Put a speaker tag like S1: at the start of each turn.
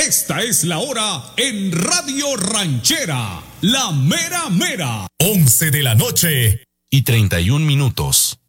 S1: Esta es la hora en Radio Ranchera, la mera mera.
S2: 11 de la noche y 31 minutos.